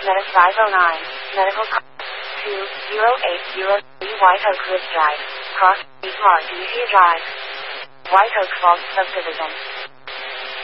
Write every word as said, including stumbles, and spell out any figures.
Meta five oh nine, Medical Co- two zero eight zero three White Oak Ridge Drive, Cross Street Park, Easy Drive, White Oak Falls Subdivision.